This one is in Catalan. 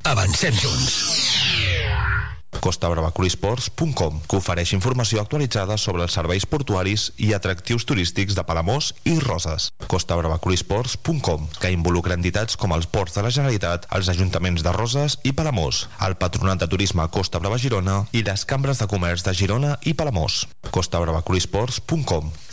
Avancem junts. CostaBravaCruisePorts.com, que ofereix informació actualitzada sobre els serveis portuaris i atractius turístics de Palamós i Roses. CostaBravaCruisePorts.com, que involucra entitats com els ports de la Generalitat, els ajuntaments de Roses i Palamós, el Patronat de Turisme Costa Brava Girona i les cambres de comerç de Girona i Palamós. CostaBravaCruisePorts.com,